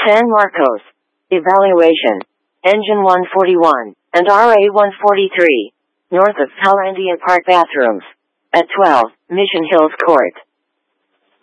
San Marcos. Evaluation. Engine 141 and RA 143. North of Hollandia Park bathrooms. At 12, Mission Hills Court.